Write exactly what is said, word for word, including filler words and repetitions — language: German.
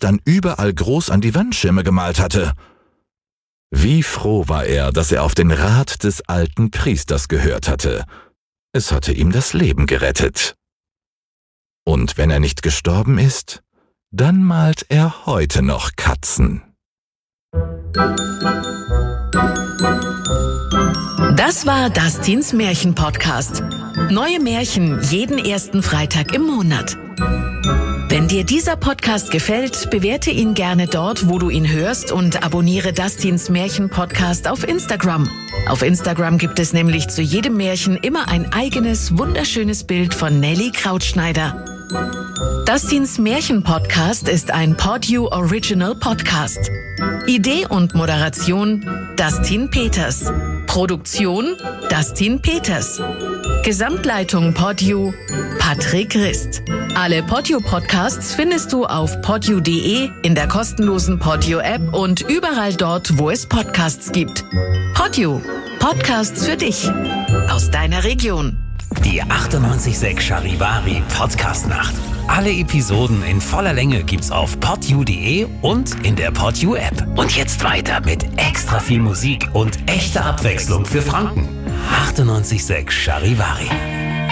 dann überall groß an die Wandschirme gemalt hatte. Wie froh war er, dass er auf den Rat des alten Priesters gehört hatte. Es hatte ihm das Leben gerettet. Und wenn er nicht gestorben ist, dann malt er heute noch Katzen. Das war Dustins Märchen-Podcast. Neue Märchen jeden ersten Freitag im Monat. Wenn dir dieser Podcast gefällt, bewerte ihn gerne dort, wo du ihn hörst und abonniere Dustins Märchen-Podcast auf Instagram. Auf Instagram gibt es nämlich zu jedem Märchen immer ein eigenes, wunderschönes Bild von Nelly Krautschneider. Dustins Märchen-Podcast ist ein PodU Original Podcast. Idee und Moderation Dustin Peters. Produktion Dustin Peters. Gesamtleitung PodU Patrick Rist. Alle PodU-Podcasts findest du auf podu punkt de, in der kostenlosen PodU-App und überall dort, wo es Podcasts gibt. PodU. Podcasts für dich. Aus deiner Region. Die achtundneunzig Komma sechs Charivari Podcast-Nacht. Alle Episoden in voller Länge gibt's auf podu punkt de und in der PodU-App. Und jetzt weiter mit extra viel Musik und echter Abwechslung für Franken. achtundneunzig Komma sechs Charivari.